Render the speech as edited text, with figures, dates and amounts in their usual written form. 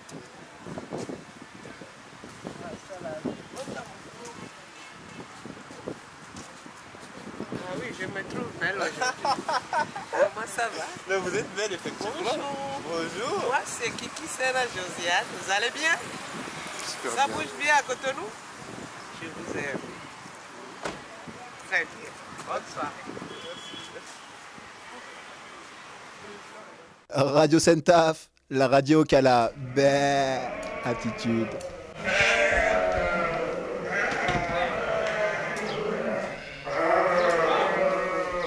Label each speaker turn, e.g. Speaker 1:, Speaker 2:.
Speaker 1: Ah oui, je me trouve belle aujourd'hui. Comment ça va?
Speaker 2: Là, vous êtes belle, effectivement.
Speaker 1: Bonjour.
Speaker 2: Bonjour.
Speaker 1: Moi, c'est Kiki Serra Josiane. Vous allez bien?
Speaker 2: Super
Speaker 1: Ça
Speaker 2: bien.
Speaker 1: bouge bien à Cotonou? Je vous aime. Très bien. Bonne soirée.
Speaker 3: Radio Sentaf, la radio qui a la belle attitude.